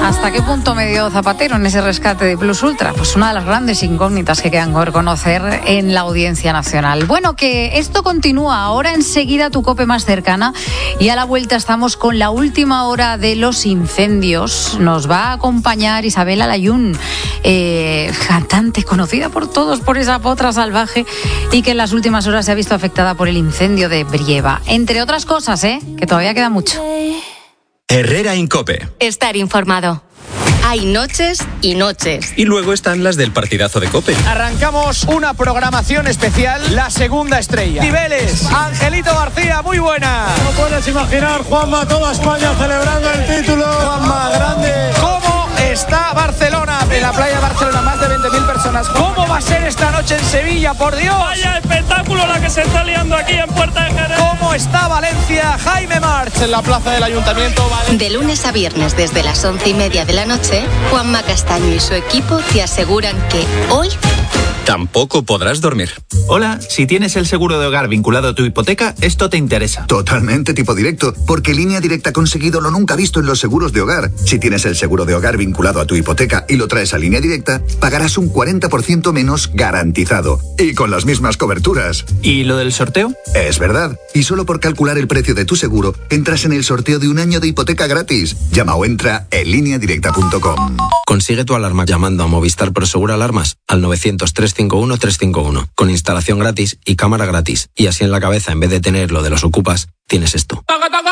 ¿Hasta qué punto me dio Zapatero en ese rescate de Plus Ultra? Pues una de las grandes incógnitas que quedan por conocer en la Audiencia Nacional. Bueno, que esto continúa. Ahora enseguida tu COPE más cercana y a la vuelta estamos con la última hora de los incendios. Nos va a acompañar Isabel Alayún, cantante conocida por todos por esa potra salvaje y que en las últimas horas se ha visto afectada por el incendio de Brieva. Entre otras cosas, que todavía queda mucho. Herrera en COPE. Estar informado. Hay noches y noches. Y luego están las del partidazo de COPE. Arrancamos una programación especial, la segunda estrella. Cibeles, Angelito García, muy buena. No puedes imaginar, Juanma, toda España celebrando el título. Juanma, grande. ¿Cómo está Barcelona? En la playa de Barcelona, más de 20.000 personas. ¿Cómo va a ser esta noche en Sevilla, por Dios? Vaya espectáculo la que se está liando aquí en Puerta de Jerez. ¿Cómo está Valencia? Jaime March en la plaza del Ayuntamiento. De lunes a viernes desde las 11:30 de la noche, Juanma Castaño y su equipo te aseguran que hoy tampoco podrás dormir. Hola, si tienes el seguro de hogar vinculado a tu hipoteca, esto te interesa. Totalmente tipo directo, porque Línea Directa ha conseguido lo nunca visto en los seguros de hogar. Si tienes el seguro de hogar vinculado a tu hipoteca y lo traes a Línea Directa, pagarás un 40% menos garantizado. Y con las mismas coberturas. ¿Y lo del sorteo? Es verdad. Y solo por calcular el precio de tu seguro, entras en el sorteo de un año de hipoteca gratis. Llama o entra en lineadirecta.com. Consigue tu alarma llamando a Movistar Prosegur Alarmas al 900-351-351. Con instalación gratis y cámara gratis. Y así en la cabeza, en vez de tener lo de los ocupas, tienes esto.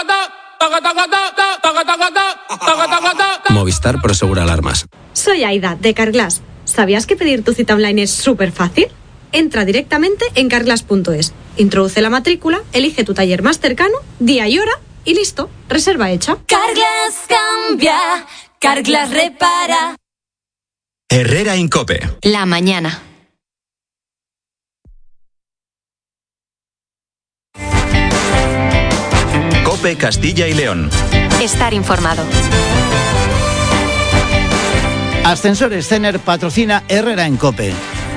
Movistar Prosegur Alarmas. Soy Aida, de Carglass. ¿Sabías que pedir tu cita online es súper fácil? Entra directamente en carglass.es, introduce la matrícula, elige tu taller más cercano, día y hora y listo, reserva hecha. Carglass cambia, Carglass repara. Herrera en COPE. La mañana. COPE Castilla y León. Estar informado. Ascensores Cener patrocina Herrera en COPE.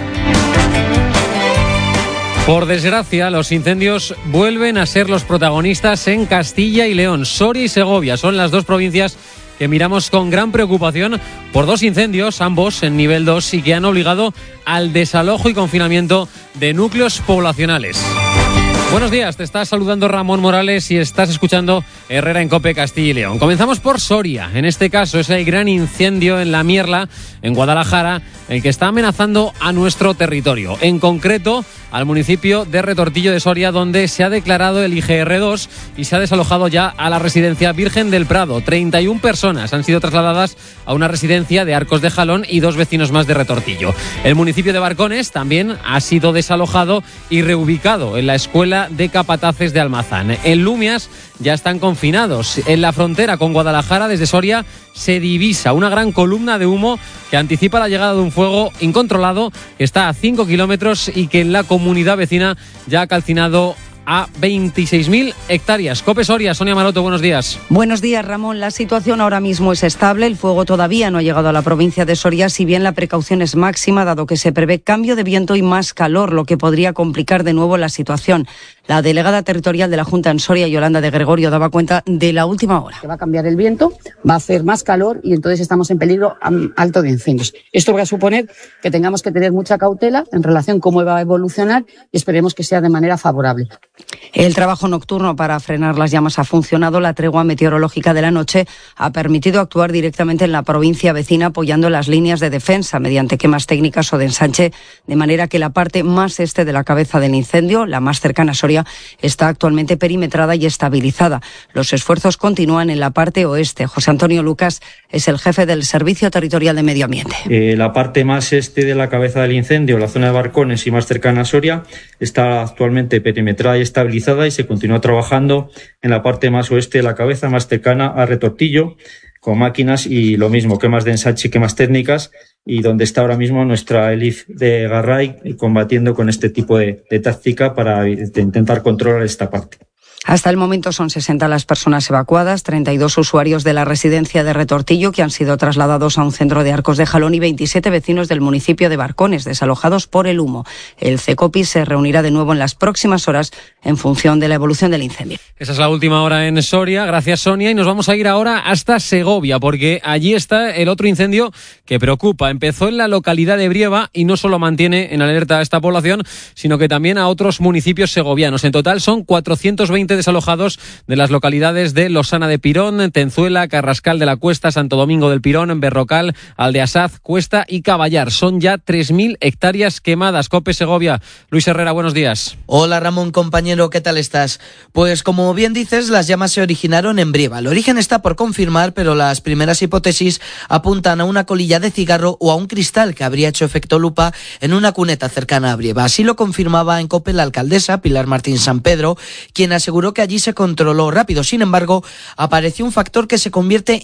Por desgracia, los incendios vuelven a ser los protagonistas en Castilla y León. Soria y Segovia son las dos provincias que miramos con gran preocupación por dos incendios, ambos en nivel 2, y que han obligado al desalojo y confinamiento de núcleos poblacionales. Buenos días, te está saludando Ramón Morales y estás escuchando Herrera en COPE Castilla y León. Comenzamos por Soria. En este caso es el gran incendio en La Mierla, en Guadalajara, el que está amenazando a nuestro territorio. En concreto, al municipio de Retortillo de Soria, donde se ha declarado el IGR2 y se ha desalojado ya a la residencia Virgen del Prado. 31 personas han sido trasladadas a una residencia de Arcos de Jalón y 2 vecinos más de Retortillo. El municipio de Barcones también ha sido desalojado y reubicado en la escuela de capataces de Almazán. En Lumias ya están confinados. En la frontera con Guadalajara, desde Soria, se divisa una gran columna de humo que anticipa la llegada de un fuego incontrolado que está a 5 kilómetros y que en la comunidad vecina ya ha calcinado a 26.000 hectáreas. COPE Soria, Sonia Maroto, buenos días. Buenos días, Ramón. La situación ahora mismo es estable. El fuego todavía no ha llegado a la provincia de Soria, si bien la precaución es máxima, dado que se prevé cambio de viento y más calor, lo que podría complicar de nuevo la situación. La delegada territorial de la Junta en Soria, Yolanda de Gregorio, daba cuenta de la última hora. Va a cambiar el viento, va a hacer más calor y entonces estamos en peligro alto de incendios. Esto va a suponer que tengamos que tener mucha cautela en relación a cómo va a evolucionar y esperemos que sea de manera favorable. El trabajo nocturno para frenar las llamas ha funcionado. La tregua meteorológica de la noche ha permitido actuar directamente en la provincia vecina, apoyando las líneas de defensa mediante quemas técnicas o de ensanche, de manera que la parte más este de la cabeza del incendio, la más cercana a Soria, está actualmente perimetrada y estabilizada. Los esfuerzos continúan en la parte oeste. José Antonio Lucas es el jefe del Servicio Territorial de Medio Ambiente. La parte más este de la cabeza del incendio, la zona de Barcones y más cercana a Soria, está actualmente perimetrada y estabilizada y se continúa trabajando en la parte más oeste de la cabeza, más cercana a Retortillo, con máquinas y lo mismo, quemas de ensanche y quemas técnicas, y donde está ahora mismo nuestra ELIF de Garray combatiendo con este tipo de táctica para intentar controlar esta parte. Hasta el momento son 60 las personas evacuadas, 32 usuarios de la residencia de Retortillo que han sido trasladados a un centro de Arcos de Jalón y 27 vecinos del municipio de Barcones desalojados por el humo. El CECOPI se reunirá de nuevo en las próximas horas en función de la evolución del incendio. Esa es la última hora en Soria. Gracias, Sonia. Y nos vamos a ir ahora hasta Segovia, porque allí está el otro incendio que preocupa. Empezó en la localidad de Brieva y no solo mantiene en alerta a esta población, sino que también a otros municipios segovianos. En total son 420 desalojados de las localidades de Losana de Pirón, Tenzuela, Carrascal de la Cuesta, Santo Domingo del Pirón, Berrocal, Aldeasaz, Cuesta y Caballar. Son ya 3.000 hectáreas quemadas. COPE Segovia. Luis Herrera, buenos días. Hola Ramón, compañero, ¿qué tal estás? Pues como bien dices, las llamas se originaron en Brieva. El origen está por confirmar, pero las primeras hipótesis apuntan a una colilla de cigarro o a un cristal que habría hecho efecto lupa en una cuneta cercana a Brieva. Así lo confirmaba en COPE la alcaldesa Pilar Martín San Pedro, quien aseguró que allí se controló rápido. Sin embargo, apareció un factor que se convierte